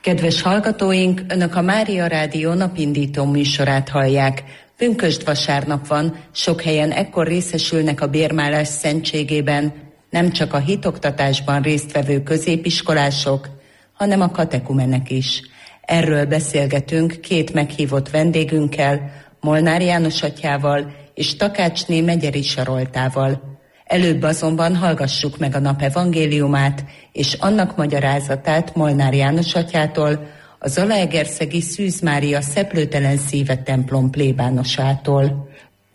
Kedves hallgatóink, Önök a Mária Rádió napindító műsorát hallják. Pünkösd vasárnap van, sok helyen ekkor részesülnek a bérmálás szentségében, nem csak a hitoktatásban résztvevő középiskolások, hanem a katekumenek is. Erről beszélgetünk két meghívott vendégünkkel, Molnár János atyával és Takácsné Megyeri Saroltával. Előbb azonban hallgassuk meg a nap evangéliumát és annak magyarázatát Molnár János atyától, a zalaegerszegi Szűz Mária Szeplőtelen Szíve templom plébánosától.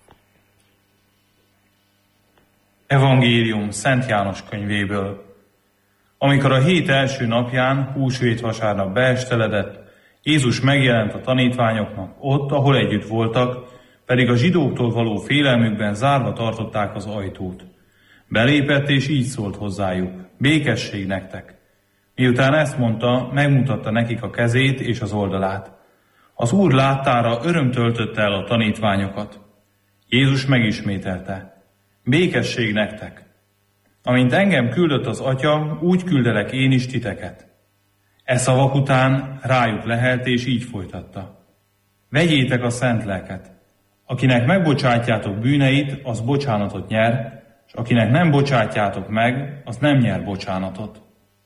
Evangélium Szent János könyvéből. Amikor a hét első napján, húsvét vasárnap beesteledett, Jézus megjelent a tanítványoknak ott, ahol együtt voltak, pedig a zsidóktól való félelmükben zárva tartották az ajtót. Belépett és így szólt hozzájuk: békesség nektek! Miután ezt mondta, megmutatta nekik a kezét és az oldalát. Az Úr láttára öröm töltötte el a tanítványokat. Jézus megismételte: békesség nektek! Amint engem küldött az Atya, úgy küldelek én is titeket. E szavak után rájuk lehelt és így folytatta: vegyétek a szent lelket! Akinek megbocsátjátok bűneit, az bocsánatot nyer, és akinek nem bocsátjátok meg, az nem nyer bocsánatot.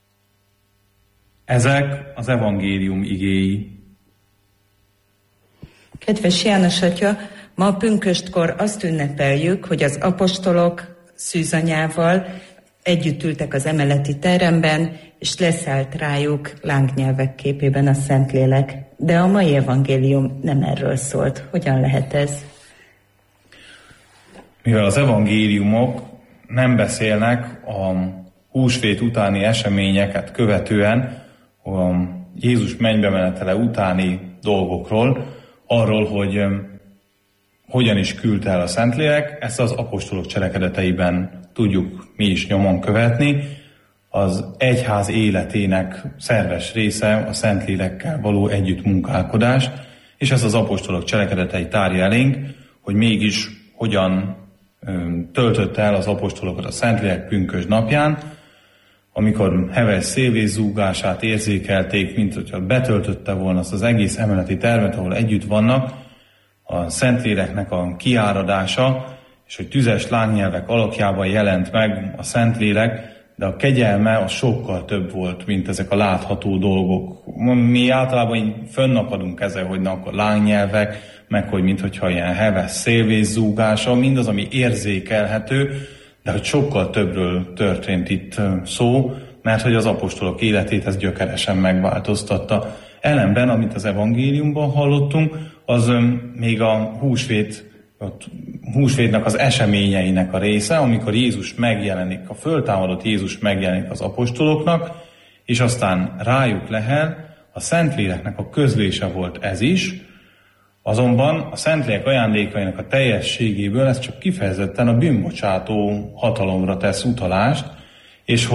Ezek az evangélium igéi. Kedves János atya, ma a pünköstkor azt ünnepeljük, hogy az apostolok Szűzanyával együtt ültek az emeleti teremben, és leszállt rájuk lángnyelvek képében a Szentlélek. De a mai evangélium nem erről szólt. Hogyan lehet ez? Mivel az evangéliumok nem beszélnek a húsvét utáni eseményeket követően, a Jézus mennybe menetele utáni dolgokról, arról, hogy hogyan is küldte el a Szentlélek, ezt az apostolok cselekedeteiben tudjuk mi is nyomon követni. Az egyház életének szerves része a Szentlélekkel való együttmunkálkodás, és ezt az apostolok cselekedetei tárja elénk, hogy mégis hogyan töltötte el az apostolokat a Szentlélek pünkösd napján, amikor heves szélvészzúgását érzékelték, mint hogyha betöltötte volna azt az egész emeleti termet, ahol együtt vannak, a Szentléleknek a kiáradása, és hogy tüzes lángnyelvek alakjában jelent meg a Szentlélek, de a kegyelme az sokkal több volt, mint ezek a látható dolgok. Mi általában így fönnakadunk ezzel, hogy na akkor lángnyelvek, meg hogy minthogyha ilyen heves szélvészzúgása, mindaz, ami érzékelhető, de hogy sokkal többről történt itt szó, mert hogy az apostolok életét ez gyökeresen megváltoztatta. Ellenben, amit az evangéliumban hallottunk, az még a húsvétnek az eseményeinek a része, amikor Jézus megjelenik, a föltámadott Jézus megjelenik az apostoloknak, és aztán rájuk lehel, a Szentléleknek a közlése volt ez is, azonban a Szentlélek ajándékainak a teljességéből ez csak kifejezetten a bűnbocsátó hatalomra tesz utalást, és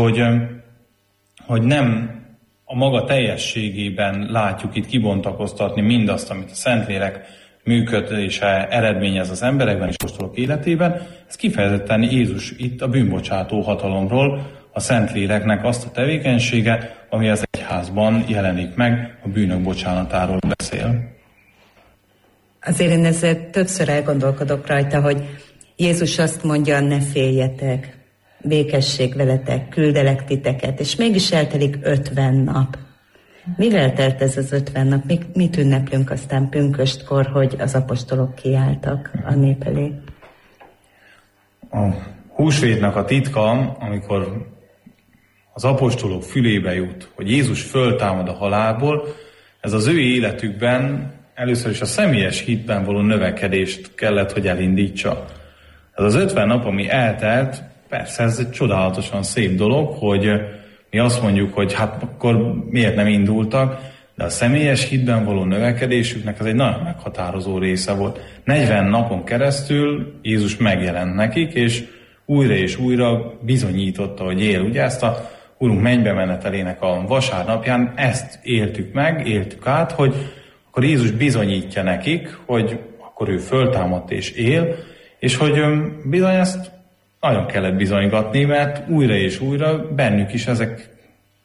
hogy nem a maga teljességében látjuk itt kibontakoztatni mindazt, amit a Szentlélek működése eredményez az emberekben és apostolok életében. Ez kifejezetten Jézus itt a bűnbocsátó hatalomról, a Szentléleknek azt a tevékenysége, ami az egyházban jelenik meg, a bűnök bocsánatáról beszél. Azért én ezzel többször elgondolkodok rajta, hogy Jézus azt mondja, ne féljetek, békesség veletek, küldelek titeket, és mégis eltelik 50 nap. Mivel telt ez az 50 nap? Mit ünneplünk aztán pünköstkor, hogy az apostolok kiálltak a nép elé? A húsvétnek a titka, amikor az apostolok fülébe jut, hogy Jézus föltámad a halálból, ez az ő életükben először is a személyes hitben való növekedést kellett, hogy elindítsa. Ez az 50 nap, ami eltelt, persze ez egy csodálatosan szép dolog, hogy mi azt mondjuk, hogy hát akkor miért nem indultak, de a személyes hitben való növekedésüknek ez egy nagyon meghatározó része volt. 40 napon keresztül Jézus megjelent nekik, és újra bizonyította, hogy él. Ugye ezt a Urunk mennybe menetelének a vasárnapján ezt éltük át, hogy akkor Jézus bizonyítja nekik, hogy akkor ő föltámadt és él, és hogy bizony ezt nagyon kellett bizonygatni, mert újra és újra bennük is ezek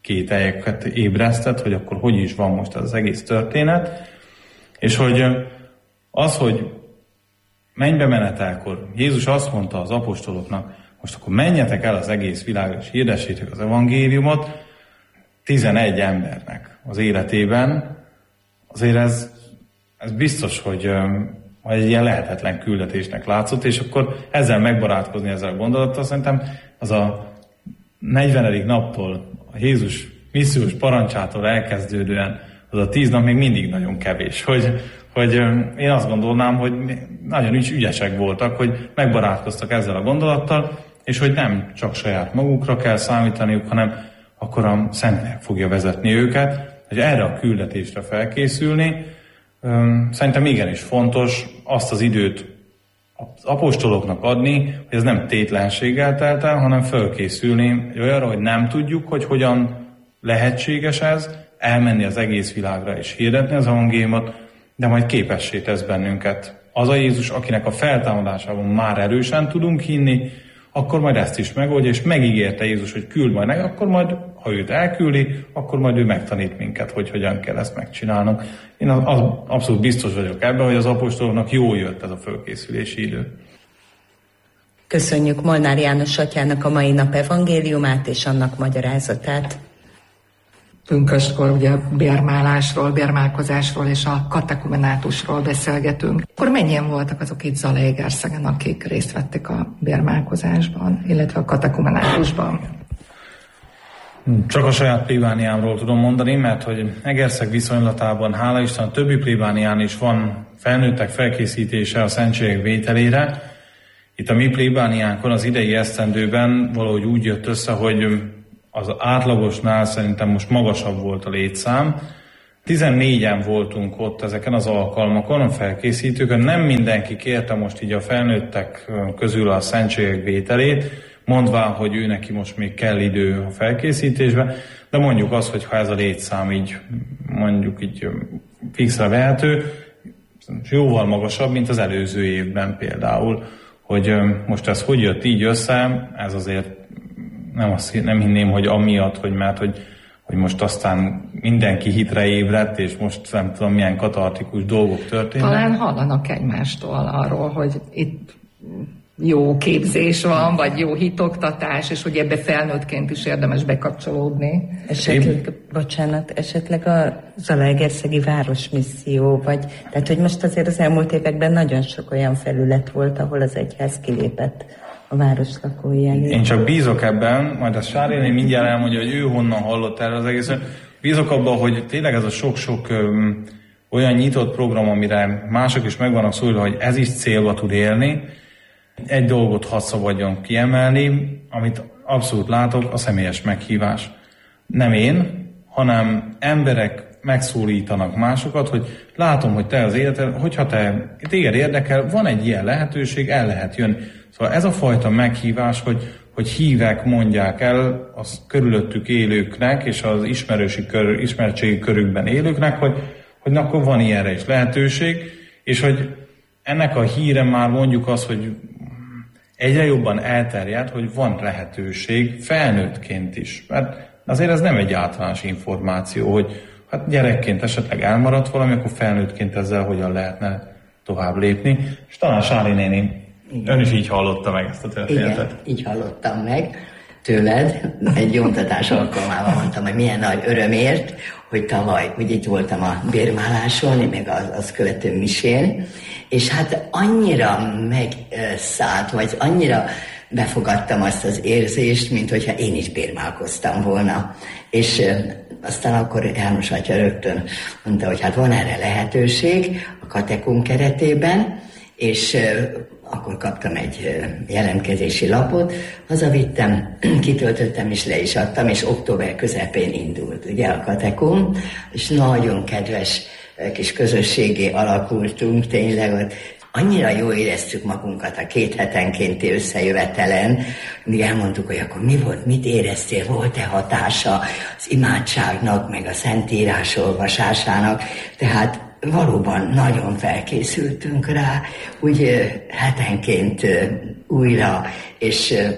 kételyeket ébresztett, hogy akkor hogy is van most az egész történet, és hogy az, hogy mennybe menetelkor Jézus azt mondta az apostoloknak, most akkor menjetek el az egész világra, és hirdessétek az evangéliumot 11 embernek az életében, azért ez biztos, hogy egy ilyen lehetetlen küldetésnek látszott, és akkor ezzel megbarátkozni ezzel a gondolattal, szerintem az a 40. naptól, a Jézus missziós parancsától elkezdődően, az a 10 nap még mindig nagyon kevés, hogy én azt gondolnám, hogy nagyon ügyesek voltak, hogy megbarátkoztak ezzel a gondolattal, és hogy nem csak saját magukra kell számítaniuk, hanem akkor a Szentlélek fogja vezetni őket, hogy erre a küldetésre felkészülni. Szerintem igenis fontos azt az időt az apostoloknak adni, hogy ez nem tétlenséggel telt el, hanem felkészülni olyanra, hogy nem tudjuk, hogy hogyan lehetséges ez, elmenni az egész világra és hirdetni az evangéliumot, de majd képessé tesz bennünket. Az a Jézus, akinek a feltámadásában már erősen tudunk hinni, akkor majd ezt is megoldja, és megígérte Jézus, hogy küld majd meg, akkor majd, ha őt elküldi, akkor majd ő megtanít minket, hogy hogyan kell ezt megcsinálnunk. Én abszolút biztos vagyok ebben, hogy az apostoloknak jól jött ez a fölkészülési idő. Köszönjük Molnár János atyának a mai nap evangéliumát és annak magyarázatát. Pünköstkor ugye a bérmálásról, bérmálkozásról és a katekumenátusról beszélgetünk. Akkor mennyien voltak azok itt Zalaegerszegen, akik részt vettek a bérmálkozásban, illetve a katekumenátusban? Csak a saját plébániámról tudom mondani, mert hogy Egerszeg viszonylatában, hála Isten, a többi plébánián is van felnőttek felkészítése a szentségek vételére. Itt a mi plébániánkon az idei esztendőben valahogy úgy jött össze, hogy az átlagosnál szerintem most magasabb volt a létszám. 14-en voltunk ott ezeken az alkalmakon, a felkészítőkön. Nem mindenki kérte most így a felnőttek közül a szentségek vételét, mondván, hogy ő neki most még kell idő a felkészítésbe, de mondjuk azt, hogy ha ez a létszám így mondjuk így fixre vehető, jóval magasabb, mint az előző évben például, hogy most ez hogy jött így össze, ez azért nem hinném, hogy amiatt, hogy mert hogy most aztán mindenki hitre ébredt, és most nem tudom, milyen katartikus dolgok történnek. Talán hallanak egymástól arról, hogy itt jó képzés van, vagy jó hitoktatás, és hogy ebbe felnőttként is érdemes bekapcsolódni. Esetleg a Zalaegerszegi városmisszió, tehát hogy most azért az elmúlt években nagyon sok olyan felület volt, ahol az egyház kilépett a város lakói elé. Én csak bízok ebben, majd a Sáréné mindjárt elmondja, hogy ő honnan hallott erről az egészet. Bízok abban, hogy tényleg ez a sok-sok olyan nyitott program, amire mások is meg vannak szólva, hogy ez is célba tud élni. Egy dolgot hadd szabadjon kiemelni, amit abszolút látok, a személyes meghívás. Nem én, hanem emberek megszólítanak másokat, hogy látom, hogy te az életed, hogyha téged érdekel, van egy ilyen lehetőség, el lehet jönni. Szóval ez a fajta meghívás, hogy hívek, mondják el az körülöttük élőknek és az ismertségi körükben élőknek, hogy akkor van ilyenre is lehetőség, és hogy ennek a híre már mondjuk az, hogy egyre jobban elterjedt, hogy van lehetőség felnőttként is. Mert azért ez nem egy általános információ, hogy hát gyerekként esetleg elmaradt valami, akkor felnőttként ezzel hogyan lehetne tovább lépni. És talán Sári néni, ön is így hallotta meg ezt a történetet. Igen, így hallottam meg tőled. Egy gyóntatás alkalmával mondtam, hogy milyen nagy örömért, hogy tavaly, hogy itt voltam a bérmáláson, még az követő misén, és hát annyira megszállt, vagy annyira befogadtam azt az érzést, mint hogyha én is bérmálkoztam volna. És aztán akkor János atya rögtön mondta, hogy hát van erre lehetőség a katekum keretében, és akkor kaptam egy jelentkezési lapot, hazavittem, kitöltöttem és le is adtam, és október közepén indult ugye a katekum, és nagyon kedves kis közösségé alakultunk, tényleg ott annyira jól éreztük magunkat a 2 hetenkénti összejövetelen, mindig elmondtuk, hogy akkor mi volt, mit éreztél, volt-e hatása az imádságnak, meg a Szentírás olvasásának, tehát valóban nagyon felkészültünk rá, úgy hetenként újra, és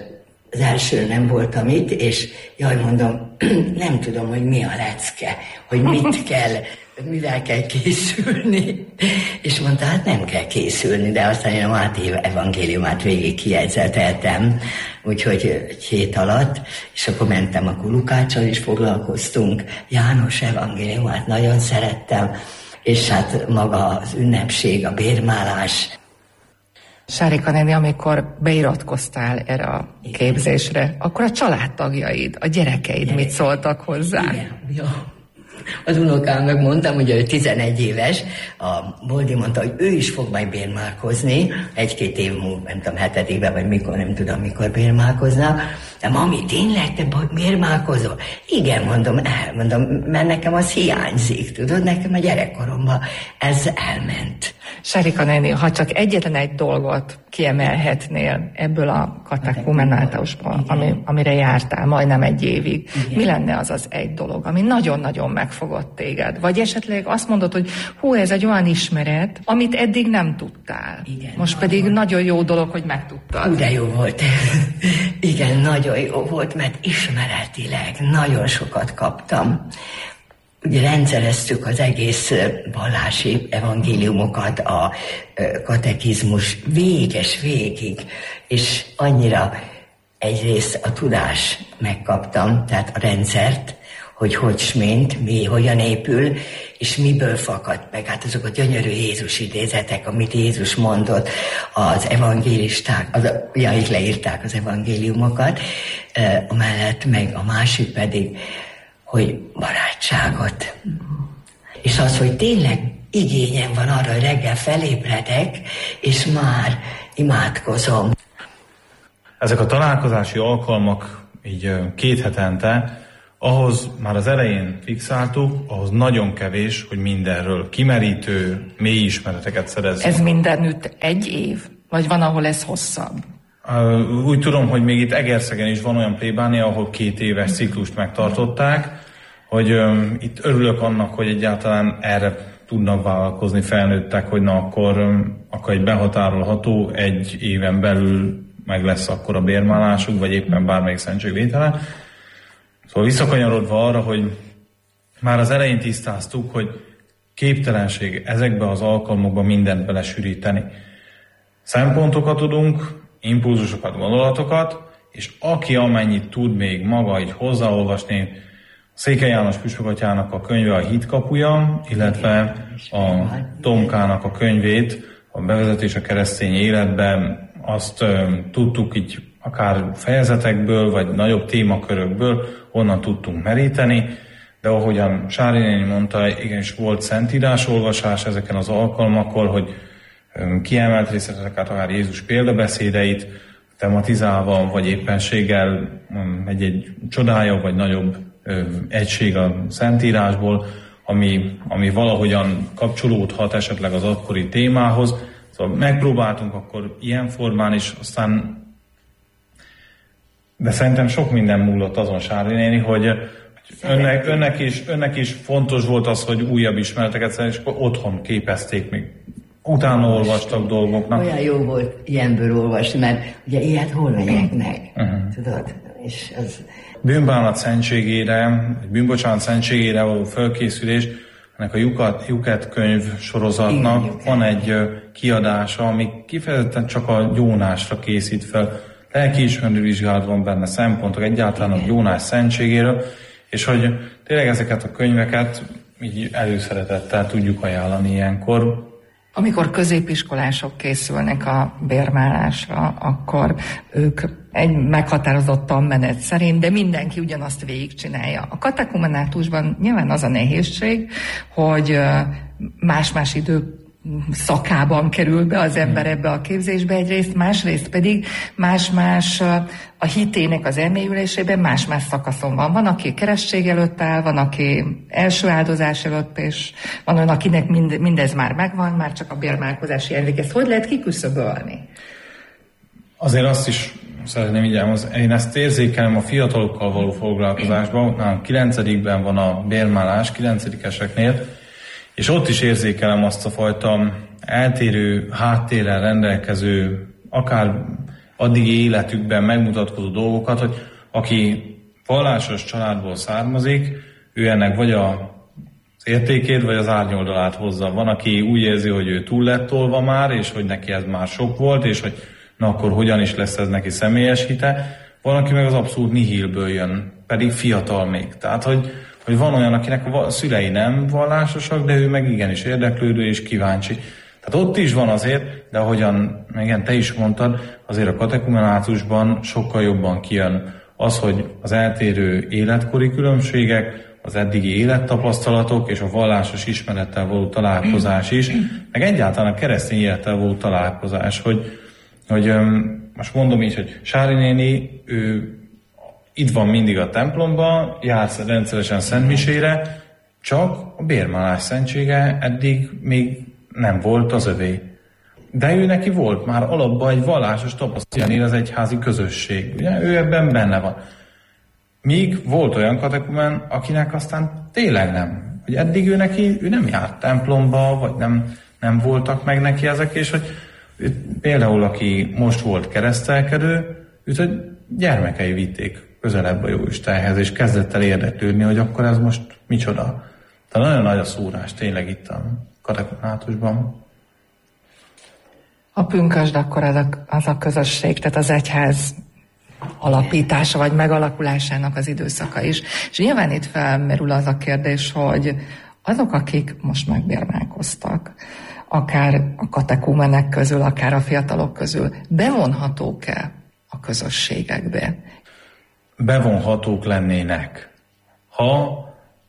az első nem voltam itt, és jaj, mondom, nem tudom, hogy mi a lecke, hogy mit kell, mivel kell készülni. És mondta, hát nem kell készülni, de aztán én a Máté evangéliumát végig kijegyzeteltem, úgyhogy egy hét alatt, és akkor mentem, akkor Lukáccsal is foglalkoztunk, János evangéliumát nagyon szerettem, és hát maga az ünnepség, a bérmálás. Sárika néni, amikor beiratkoztál erre a képzésre, akkor a családtagjaid, a gyerekeid mit szóltak hozzá? Igen, ja. Az unokám megmondtam, hogy ő 11 éves, a Boldi mondta, hogy ő is fog majd bérmálkozni, 1-2 év múlva, nem tudom, 7. vagy mikor, nem tudom, mikor bérmálkoznak. De mami, tényleg te bérmálkozol? Igen, mondom, mert nekem az hiányzik, tudod, nekem a gyerekkoromban ez elment. Sárika néni, ha csak egyetlen egy dolgot kiemelhetnél ebből a katekumenátusból, amire jártál majdnem 1 évig, igen, mi lenne az egy dolog, ami nagyon-nagyon megfogott téged? Vagy esetleg azt mondod, hogy hú, ez egy olyan ismeret, amit eddig nem tudtál. Igen, most pedig nagyon jó dolog, hogy megtudtad. De jó volt. Igen, nagyon jó volt, mert ismeretileg nagyon sokat kaptam. Ugye rendszereztük az egész vallási evangéliumokat, a katekizmus végig, és annyira egyrészt a tudás megkaptam, tehát a rendszert, hogy sment, hogyan épül, és miből fakadt meg. Hát azok a gyönyörű Jézus idézetek, amit Jézus mondott, az evangélisták, akik leírták az evangéliumokat, amellett meg a másik pedig, hogy barátságot. És az, hogy tényleg igényem van arra, hogy reggel felébredek, és már imádkozom. Ezek a találkozási alkalmak így 2 hetente, ahhoz már az elején fixáltuk, ahhoz nagyon kevés, hogy mindenről kimerítő, mély ismereteket szerezzünk. Ez mindenütt 1 év? Vagy van, ahol ez hosszabb? Úgy tudom, hogy még itt Egerszegen is van olyan plébánia, ahol 2 éves ciklust megtartották, hogy itt örülök annak, hogy egyáltalán erre tudnak vállalkozni felnőttek, hogy na akkor egy behatárolható 1 éven belül meg lesz akkor a bérmálásuk, vagy éppen bármelyik szentségvétele. Szóval visszakanyarodva arra, hogy már az elején tisztáztuk, hogy képtelenség ezekbe az alkalmakba mindent belesűríteni. Szempontokat tudunk, impulzusokat, gondolatokat, és aki amennyit tud még maga így hozzáolvasni, Székely János püspökatyának a könyve a Hitkapuja, illetve a Tomkának a könyvét, a Bevezetés a keresztény életben, azt tudtuk így akár fejezetekből, vagy nagyobb témakörökből, onnan tudtunk meríteni, de ahogyan Sári néni mondta, igenis volt szentírásolvasás ezeken az alkalmakon, hogy kiemelt részleteket, akár Jézus példabeszédeit tematizálva, vagy éppenséggel egy csodája, vagy nagyobb egység a Szentírásból, ami valahogyan kapcsolódhat esetleg az akkori témához. Szóval megpróbáltunk akkor ilyen formán is, aztán de szerintem sok minden múlott azon, Sári néni, hogy önnek is fontos volt az, hogy újabb ismereteket szerint, és akkor otthon képezték még. Utána olvastak dolgoknak. Olyan jó volt ilyenből olvasni, mert ugye ilyet hol megyek meg, tudod? És az... Bűnbánat szentségére, vagy bűnbocsánat szentségére való felkészülés, ennek a Juket könyv sorozatnak igen, van egy kiadása, ami kifejezetten csak a gyónásra készít fel. Lelkiismerő vizsgálat van benne, szempontok egyáltalán a gyónás szentségéről, és hogy tényleg ezeket a könyveket így előszeretettel tudjuk ajánlani ilyenkor. Amikor középiskolások készülnek a bérmálásra, akkor ők egy meghatározott tanmenet szerint, de mindenki ugyanazt végigcsinálja. A katekumenátusban nyilván az a nehézség, hogy más-más idő szakában kerül be az ember ebbe a képzésbe egyrészt, másrészt pedig más-más a hitének az elmélyülésében más-más szakaszon van. Van, aki keresztség előtt áll, van, aki első áldozás előtt, és van olyan, akinek mindez már megvan, már csak a bérmálkozási emlék. Ezt hogy lehet kiküszöbölni? Azért azt is szeretném így elmondani, én ezt érzékelem a fiatalokkal való foglalkozásban, a 9-ben van a bérmálás, 9-eseknél, és ott is érzékelem azt a fajta eltérő háttérrel rendelkező, akár addigi életükben megmutatkozó dolgokat, hogy aki vallásos családból származik, ő ennek vagy az értékét, vagy az árnyoldalát hozza. Van, aki úgy érzi, hogy ő túl lett tolva már, és hogy neki ez már sok volt, és hogy na akkor hogyan is lesz ez neki személyes hite. Van, aki meg az abszolút nihilből jön, pedig fiatal még. Tehát, hogy van olyan, akinek a szülei nem vallásosak, de ő meg igenis érdeklődő és kíváncsi. Tehát ott is van azért, de ahogyan igen, te is mondtad, azért a katekumenátusban sokkal jobban kijön az, hogy az eltérő életkori különbségek, az eddigi élettapasztalatok és a vallásos ismerettel való találkozás is, meg egyáltalán a keresztény élettel való találkozás, hogy most mondom így, hogy Sári néni, ő itt van mindig a templomban, jár rendszeresen szentmisére, csak a bérmálás szentsége eddig még nem volt az övé. De ő neki volt már alapban egy vallásos tapasztalat, az egyházi közösség. Ugye? Ő ebben benne van. Míg volt olyan katekumen, akinek aztán tényleg nem. Hogy eddig ő nem járt templomba, vagy nem voltak meg neki ezek, és hogy például aki most volt keresztelkedő, őt a gyermekei vitték közelebb a Jóistenhez, és kezdett el érdeklődni, hogy akkor ez most micsoda. Tehát nagyon nagy a szórás tényleg itt a katekumenátusban. A pünkösd akkor az a közösség, tehát az egyház alapítása vagy megalakulásának az időszaka is. És nyilván itt felmerül az a kérdés, hogy azok, akik most megbérmálkoztak, akár a katekumenek közül, akár a fiatalok közül, bevonhatók-e a közösségekbe? Bevonhatók lennének. Ha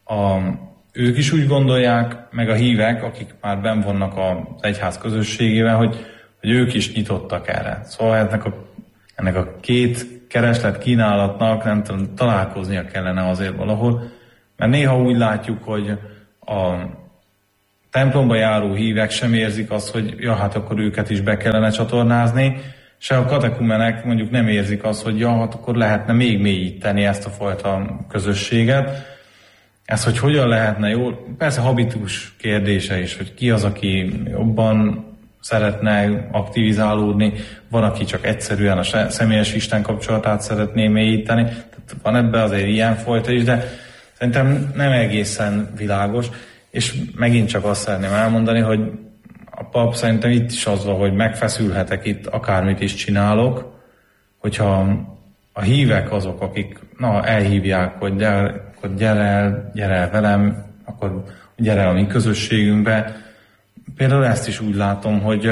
ők is úgy gondolják, meg a hívek, akik már benn vannak az egyház közösségében, hogy ők is nyitottak erre. Szóval ennek a két kereslet kínálatnak nem tudom, találkoznia kellene azért valahol, mert néha úgy látjuk, hogy a templomba járó hívek sem érzik azt, hogy ja, hát akkor őket is be kellene csatornázni, se a katekumenek mondjuk nem érzik azt, hogy ja, hát akkor lehetne még mélyíteni ezt a fajta közösséget. Ez, hogy hogyan lehetne jó, persze habitus kérdése is, hogy ki az, aki jobban szeretne aktivizálódni, van, aki csak egyszerűen a személyes Isten kapcsolatát szeretné mélyíteni, tehát van ebben azért ilyen fajta is, de szerintem nem egészen világos, és megint csak azt szeretném elmondani, hogy a pap szerintem itt is az van, hogy megfeszülhetek itt, akármit is csinálok, hogyha a hívek azok, akik elhívják, hogy gyere el velem, akkor gyere el a mi közösségünkbe. Például ezt is úgy látom, hogy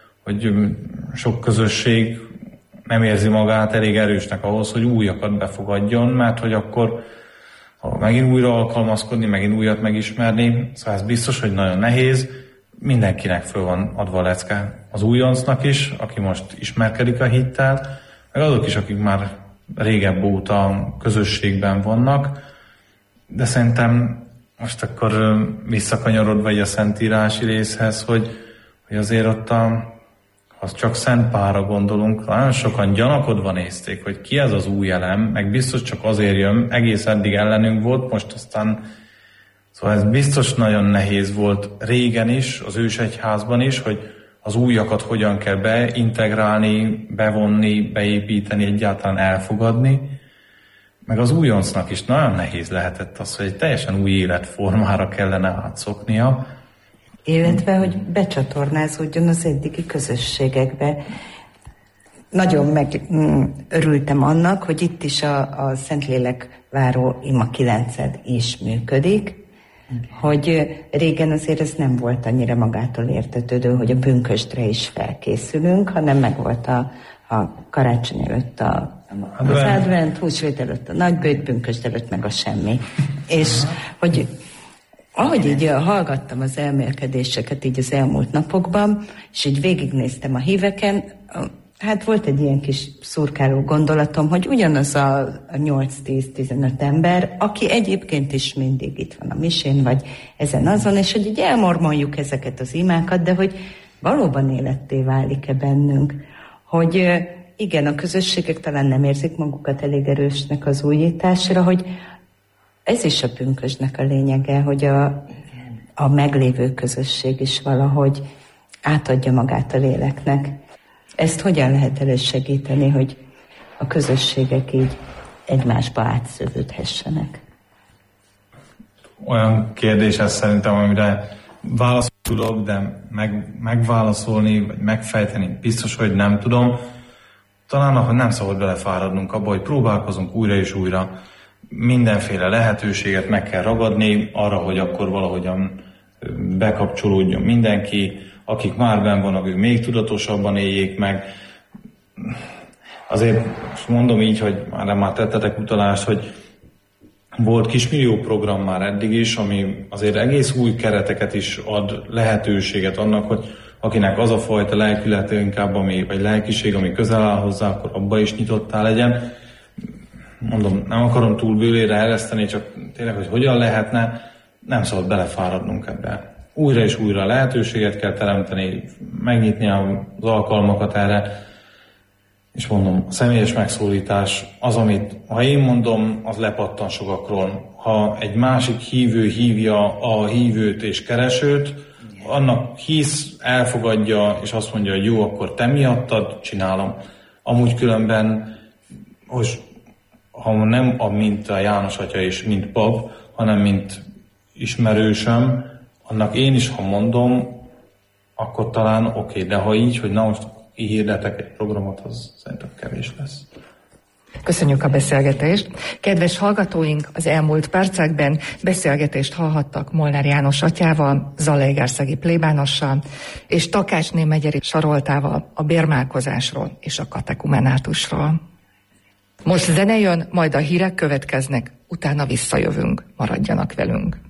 sok közösség nem érzi magát elég erősnek ahhoz, hogy újakat befogadjon, mert hogy akkor megint újra alkalmazkodni, megint újat megismerni, szóval ez biztos, hogy nagyon nehéz. Mindenkinek föl van adva a lecke. Az újoncnak is, aki most ismerkedik a hittel, meg azok is, akik már régebb óta közösségben vannak, de szerintem most akkor visszakanyarodva a szentírási részhez, hogy azért ott ha csak Szent Pálra gondolunk, nagyon sokan gyanakodva nézték, hogy ki ez az új elem, meg biztos csak azért jön, egész eddig ellenünk volt, most aztán, szóval ez biztos nagyon nehéz volt régen is, az ősegyházban is, hogy az újakat hogyan kell beintegrálni, bevonni, beépíteni, egyáltalán elfogadni. Meg az újoncnak is nagyon nehéz lehetett az, hogy egy teljesen új életformára kellene átszoknia. Illetve, hogy becsatornázódjon az eddigi közösségekbe. Nagyon örültem annak, hogy itt is a Szentlélek váró ima 9 is működik, hogy régen azért ez nem volt annyira magától értetődő, hogy a pünkösdre is felkészülünk, hanem megvolt a karácsony előtt az advent, húsvét előtt a nagybőjt, pünkösd előtt meg a semmi. És hogy ahogy így hallgattam az elmélkedéseket így az elmúlt napokban, és így végignéztem a híveken, hát volt egy ilyen kis szurkáló gondolatom, hogy ugyanaz a 8-10-15 ember, aki egyébként is mindig itt van a misén, vagy ezen azon, és hogy így elmormoljuk ezeket az imákat, de hogy valóban életté válik-e bennünk, hogy igen, a közösségek talán nem érzik magukat elég erősnek az újításra, hogy ez is a pünkösdnek a lényege, hogy a meglévő közösség is valahogy átadja magát a léleknek. Ezt hogyan lehet elősegíteni, hogy a közösségek így egymásba átszövődhessenek? Olyan kérdés ez szerintem, amire választ tudok, de megválaszolni, vagy megfejteni biztos, hogy nem tudom. Talán ahogy nem szabad belefáradnunk abba, hogy próbálkozunk újra és újra. Mindenféle lehetőséget meg kell ragadni arra, hogy akkor valahogyan bekapcsolódjon mindenki, akik már benn vannak, ők még tudatosabban éljék meg. Azért mondom így, hogy már tettetek utalást, hogy volt kismillió program már eddig is, ami azért egész új kereteket is ad, lehetőséget annak, hogy akinek az a fajta lelkülete inkább, vagy lelkiség, ami közel áll hozzá, akkor abba is nyitottá legyen. Mondom, nem akarom túl bőlére ereszteni, csak tényleg, hogy hogyan lehetne, nem szabad belefáradnunk ebbe. Újra és újra lehetőséget kell teremteni, megnyitni az alkalmakat erre, és mondom, a személyes megszólítás az, amit ha én mondom, az lepattan sokakról. Ha egy másik hívő hívja a hívőt és keresőt, annak hisz, elfogadja, és azt mondja, hogy jó, akkor te miattad csinálom. Amúgy különben, ha nem mint a János atya és mint pap, hanem mint ismerősöm, annak én is, ha mondom, akkor talán oké, de ha így, hogy na most kihirdetek egy programot, az szerintem kevés lesz. Köszönjük a beszélgetést. Kedves hallgatóink, az elmúlt percekben beszélgetést hallhattak Molnár János atyával, zalaegerszegi plébánossal, és Takácsné Megyeri Saroltával a bérmálkozásról és a katekumenátusról. Most zene jön, majd a hírek következnek, utána visszajövünk. Maradjanak velünk.